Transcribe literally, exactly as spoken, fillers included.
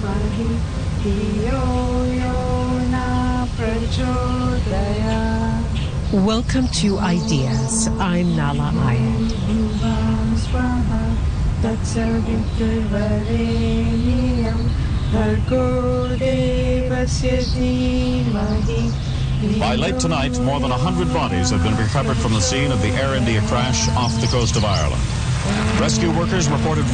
धीमहि धियो यो न प्रचोदयात्. Welcome to Ideas. I'm Nala Ayed. By late tonight, more than one hundred bodies have been recovered from the scene of the Air India crash off the coast of Ireland. Rescue workers reported